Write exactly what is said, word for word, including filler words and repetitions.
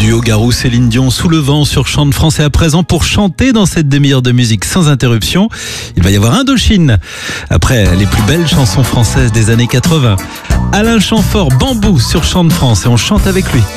duo Garou-Céline Dion sous le vent sur Chant de France. Et à présent, pour chanter dans cette demi-heure de musique sans interruption, il va y avoir Indochine. Après les plus belles chansons françaises des années quatre-vingts. Alain Chamfort, Bambou sur Chant de France, et on chante avec lui.